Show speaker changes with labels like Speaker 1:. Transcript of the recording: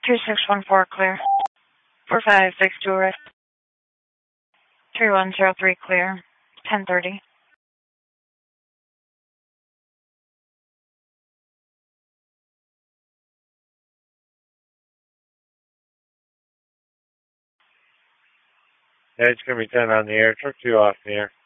Speaker 1: 2614 clear. 4562 arrest. 3103 clear. 1030.
Speaker 2: Yeah, it's going to be 10 on the air. Truck 2 off the air.